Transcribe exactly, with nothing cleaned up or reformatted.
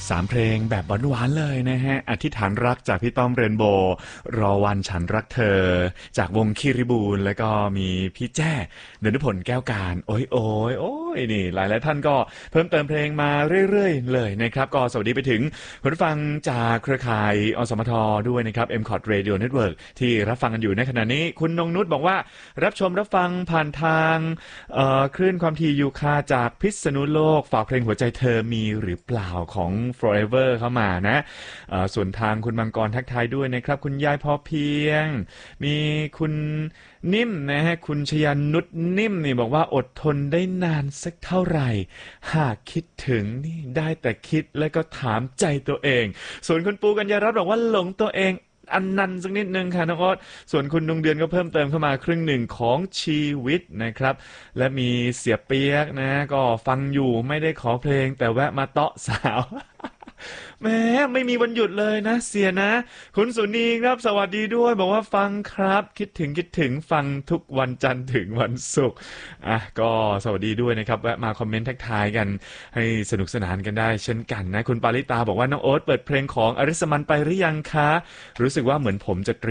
สามเพลงแบบหวานๆเลยนะฮะอธิษฐานรักจากพี่ต้อมเรนโบว์รอวันฉันรักเธอจากวงคิริบูลแล้วก็มีพี่แจ้เดนุพลแก้วการโอ้ยโอ้ยโอ้ยนี่หลายหลายท่านก็เพิ่มเติมเพลงมาเรื่อยๆเลยนะครับก็สวัสดีไปถึงผู้ฟังจากเครือข่ายอสมทด้วยนะครับ เอ็ม คอท Radio Network ที่รับฟังกันอยู่ในขณะนี้คุณนงนุชบอกว่ารับชมรับฟังผ่านทางเอ่อคลื่นความถี่ยูคาจากพิษณุโลกฝากเพลงหัวใจเธอมีหรือเปล่าของ Forever เข้ามานะส่วนทางคุณมังกรทักทายด้วยนะครับคุณยายพอเพียงมีคุณนิ่มนะฮะคุณชยานุชนิ่มนี่บอกว่าอดทนได้นานสักเท่าไหร่หากคิดถึงนี่ได้แต่คิดแล้วก็ถามใจตัวเองส่วนคุณปูกัญญารัตน์บอกว่าหลงตัวเองอันนันสักนิดนึงค่ะน้องออสส่วนคุณดวงเดือนก็เพิ่มเติมเข้ามาครึ่งหนึ่งของชีวิตนะครับและมีเสียเปียกนะก็ฟังอยู่ไม่ได้ขอเพลงแต่แวะมาเตาะสาวแม้ไม่มีวันหยุดเลยนะเสียนะคุณสุนีครับสวัสดีด้วยบอกว่าฟังครับคิดถึงคิดถึงฟังทุกวันจันทร์ถึงวันศุกร์อ่ะก็สวัสดีด้วยนะครับแวะมาคอมเมนต์ทักทายกันให้สนุกสนานกันได้เช่นกันนะคุณปาริตาบอกว่าน้องโอ๊ตเปิดเพลงของอริสมันไปหรือยังคะรู้สึกว่าเหมือนผมจะ